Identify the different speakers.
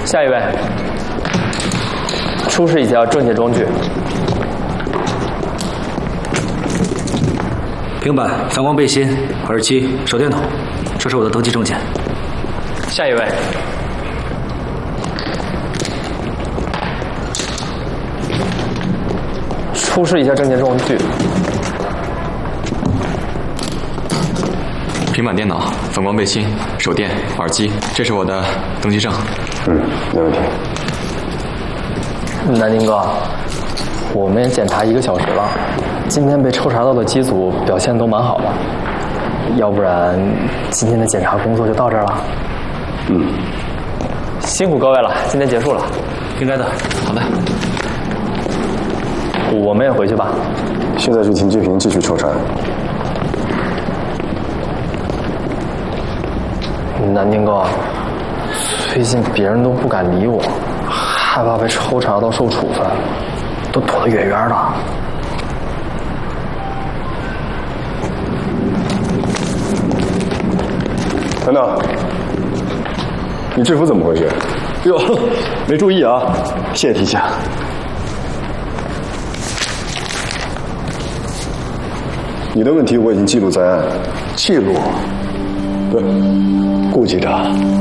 Speaker 1: 下一位，出示一下证件装具。
Speaker 2: 平板、反光背心、耳机、手电筒，这是我的登记证件。
Speaker 1: 下一位，出示一下证件装具。
Speaker 3: 平板电脑、反光背心、手电、耳机，这是我的登记证。
Speaker 4: 没问题。
Speaker 1: 南宁哥，我们也检查1个小时了，今天被抽查到的机组表现都蛮好的，要不然今天的检查工作就到这儿了。辛苦各位了，今天结束了。
Speaker 2: 应该的。
Speaker 3: 好的。
Speaker 1: 我们也回去吧。
Speaker 4: 现在去停机坪继续抽查。
Speaker 1: 南宁哥，最近别人都不敢理我，害怕被抽查到受处分，都躲得远远的。
Speaker 4: 等等，你制服怎么回事？哟，没注意啊，谢提醒。你的问题我已经记录在案。记录？对，顾局长。